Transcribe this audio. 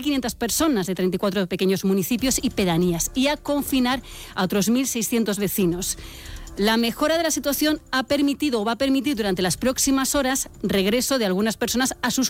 1.500 personas de 34 pequeños municipios y pedanías y a confinar a otros 1.600 vecinos. La mejora de la situación ha permitido o va a permitir durante las próximas horas regreso de algunas personas a sus